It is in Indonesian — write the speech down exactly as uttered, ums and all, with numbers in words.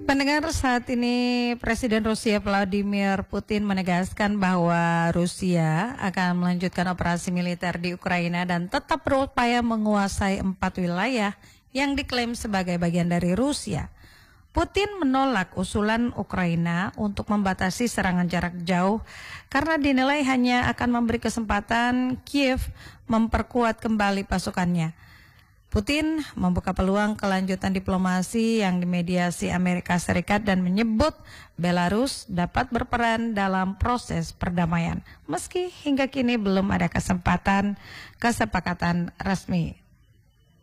Pendengar, saat ini Presiden Rusia Vladimir Putin menegaskan bahwa Rusia akan melanjutkan operasi militer di Ukraina dan tetap berupaya menguasai empat wilayah yang diklaim sebagai bagian dari Rusia. Putin menolak usulan Ukraina untuk membatasi serangan jarak jauh karena dinilai hanya akan memberi kesempatan Kiev memperkuat kembali pasukannya. Putin membuka peluang kelanjutan diplomasi yang dimediasi Amerika Serikat dan menyebut Belarus dapat berperan dalam proses perdamaian, meski hingga kini belum ada kesempatan kesepakatan resmi.